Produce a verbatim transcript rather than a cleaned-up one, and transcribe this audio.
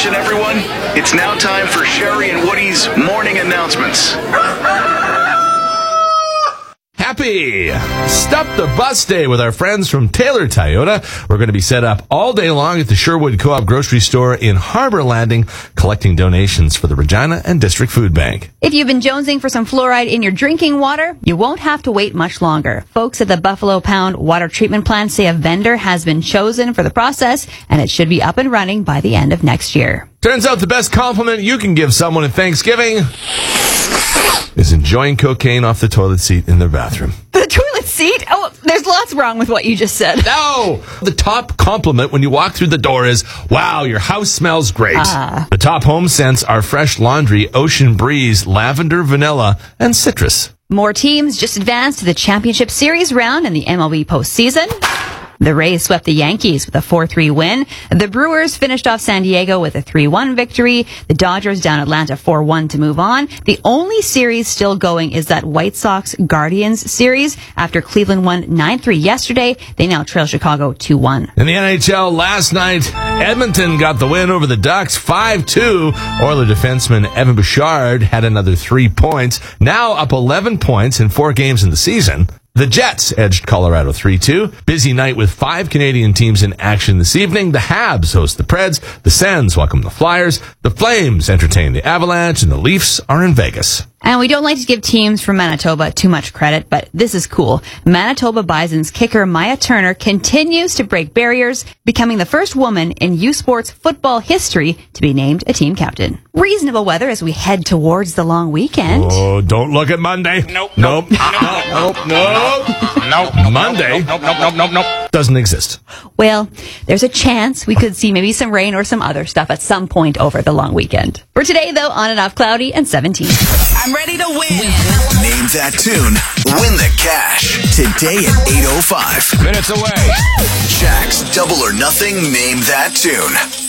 Attention, everyone. It's now time for Sherry and Woody's morning announcements. Happy Stop the Bus Day with our friends from Taylor Toyota. We're going to be set up all day long at the Sherwood Co-op grocery store in Harbor Landing, collecting donations for the Regina and District Food Bank. If you've been jonesing for some fluoride in your drinking water, you won't have to wait much longer. Folks at the Buffalo Pound Water Treatment Plant say a vendor has been chosen for the process, and it should be up and running by the end of next year. Turns out the best compliment you can give someone at Thanksgiving is enjoying cocaine off the toilet seat in their bathroom. The toilet seat? Oh, there's lots wrong with what you just said. No! The top compliment when you walk through the door is, wow, your house smells great. Uh. The top home scents are fresh laundry, ocean breeze, lavender, vanilla, and citrus. More teams just advanced to the Championship Series round in the M L B postseason. The Rays swept the Yankees with a four three win. The Brewers finished off San Diego with a three one victory. The Dodgers down Atlanta four one to move on. The only series still going is that White Sox-Guardians series. After Cleveland won nine three yesterday, they now trail Chicago two one. In the N H L last night, Edmonton got the win over the Ducks five two. Oiler defenseman Evan Bouchard had another three points, now up eleven points in four games in the season. The Jets edged Colorado three two. Busy night with five Canadian teams in action this evening. The Habs host the Preds. The Sens welcome the Flyers. The Flames entertain the Avalanche. And the Leafs are in Vegas. And we don't like to give teams from Manitoba too much credit, but this is cool. Manitoba Bison's kicker Maya Turner continues to break barriers, becoming the first woman in U Sports football history to be named a team captain. Reasonable weather as we head towards the long weekend. Oh, don't look at Monday. Nope. Nope. Nope. Nope. Nope. Nope. Nope. Monday. Nope. Nope. Nope. Nope. Nope. Doesn't exist. Well, there's a chance we could see maybe some rain or some other stuff at some point over the long weekend. For today, though, on and off cloudy and seventeen. I'm ready to win. Name that tune. Win the cash. Today at eight oh five. Minutes away. Jack's Double or Nothing Name That Tune.